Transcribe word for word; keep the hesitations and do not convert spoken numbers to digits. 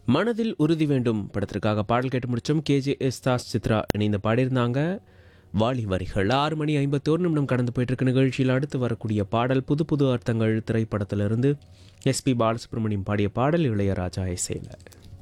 மனதில் உறுதி வேண்டும் படத்திற்காக பாடல் கேட்டு முடிச்சோம். கேஜே எஸ்தாஸ் சித்ரா இணைந்து பாடியிருந்தாங்க. வாலி வரிகள். ஆறு மணி ஐம்பத்தோரு நிமிடம் கடந்து போயிட்டு இருக்க நிகழ்ச்சியில் அடுத்து வரக்கூடிய பாடல் புது புது அர்த்தங்கள் திரைப்படத்திலிருந்து எஸ்பி பாலசுப்ரமணியம் பாடிய பாடல் இளையராஜா இசையில்.